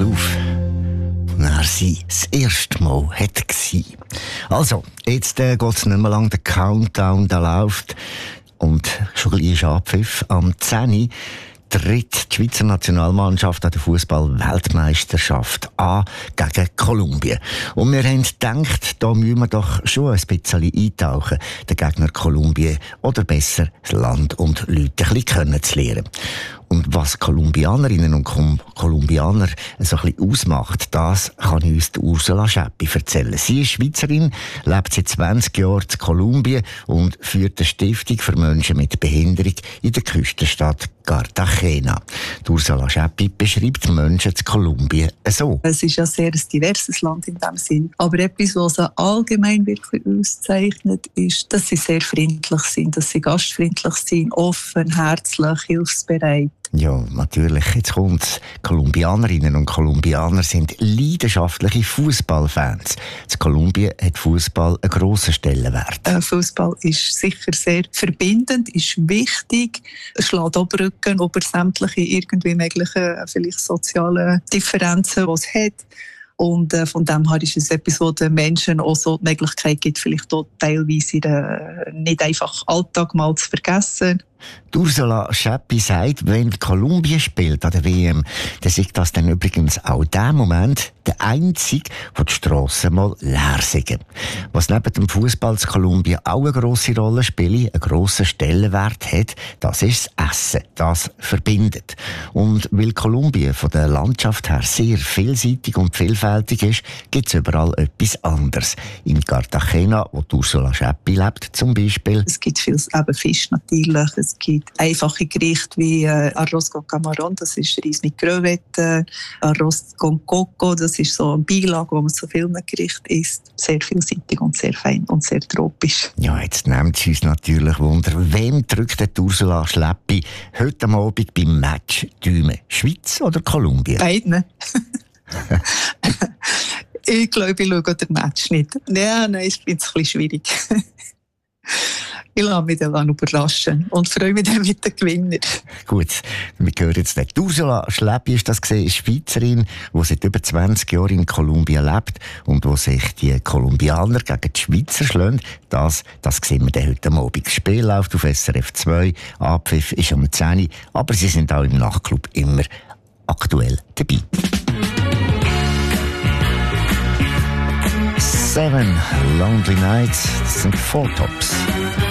auf, als er sie das erste Mal war. Also, jetzt geht es nicht mehr lang, der Countdown der läuft. Und schon gleich ist Abpfiff. Am 10 Uhr tritt die Schweizer Nationalmannschaft an der Fußball-Weltmeisterschaft an gegen Kolumbien. Und wir haben gedacht, da müssen wir doch schon ein bisschen eintauchen, den Gegner Kolumbien, oder besser das Land und Leute ein bisschen kennenzulernen. Und was Kolumbianerinnen und Kolumbianer so ein bisschen ausmacht, das kann uns Ursula Schäppi erzählen. Sie ist Schweizerin, lebt seit 20 Jahren in Kolumbien und führt eine Stiftung für Menschen mit Behinderung in der Küstenstadt Cartagena. Ursula Schäppi beschreibt Menschen in Kolumbien so. Es ist ja sehr ein diverses Land in dem Sinn. Aber etwas, was sie allgemein wirklich auszeichnet, ist, dass sie sehr freundlich sind, dass sie gastfreundlich sind, offen, herzlich, hilfsbereit. Ja, natürlich. Jetzt kommt's. Kolumbianerinnen und Kolumbianer sind leidenschaftliche Fußballfans. In Kolumbien hat Fußball einen grossen Stellenwert. Fußball ist sicher sehr verbindend, ist wichtig. Es schlägt auch Brücken über sämtliche irgendwie möglichen vielleicht sozialen Differenzen, die es hat. Und von dem her ist es etwas, wo den Menschen auch so die Möglichkeit gibt, vielleicht auch teilweise nicht einfach Alltag mal zu vergessen. Ursula Schäppi sagt, wenn Kolumbien spielt an der WM, dann ist das dann übrigens auch der Moment, der einzige, wo die Strassen mal leer sind. Was neben dem Fußball in Kolumbien auch eine grosse Rolle spielt, einen grossen Stellenwert hat, das ist das Essen. Das verbindet. Und weil Kolumbien von der Landschaft her sehr vielseitig und vielfältig ist, gibt es überall etwas anderes. In Cartagena, wo Ursula Schäppi lebt, zum Beispiel. Es gibt viel Fisch natürlich. Es gibt einfache Gerichte wie Arroz con Camarón, das ist Reis mit Crevetten, Arroz con Coco, das ist so ein Beilage, wo man so vielen Gerichten isst. Sehr vielseitig und sehr fein und sehr tropisch. Ja, jetzt nimmt es uns natürlich Wunder, wem drückt Ursula Schäppi heute Abend beim Match Däumen? Schweiz oder Kolumbien? Beiden. Ich glaube, ich schaue den Match nicht. Ja, nein, ich finde es ein bisschen schwierig. Ich lasse mich dann überraschen und freue mich dann mit den Gewinnern. Gut, wir hören jetzt nicht. Ursula Schäppi ist das gesehen, Schweizerin, die seit über 20 Jahren in Kolumbien lebt und wo sich die Kolumbianer gegen die Schweizer schlagen. Das sehen wir dann heute Abend. Das Spiel läuft auf SRF 2, Abpfiff ist um 10 Uhr, aber sie sind auch im Nachtclub immer aktuell dabei. 7 Lonely Nights, das sind Four Tops.